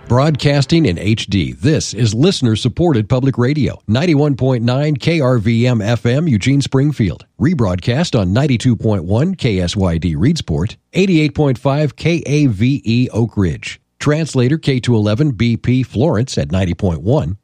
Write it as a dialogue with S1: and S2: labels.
S1: Broadcasting in HD, this is listener-supported public radio, 91.9 KRVM FM, Eugene, Springfield. Rebroadcast on 92.1 KSYD, Reedsport, 88.5 KAVE, Oak Ridge. Translator K211 BP, Florence at 90.1,